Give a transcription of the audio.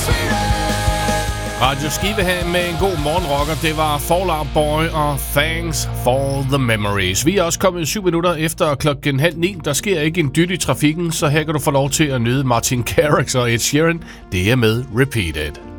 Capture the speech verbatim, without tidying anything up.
Radio Skivehallen med en god morgenrocker. Det var Fall Out Boy og Thanks for the Memories. Vi er også kommet syv minutter efter klokken halv ni. Der sker ikke en dyt i trafikken, så her kan du få lov til at nyde Martin Garrix og Ed Sheeran. Det er med Repeated.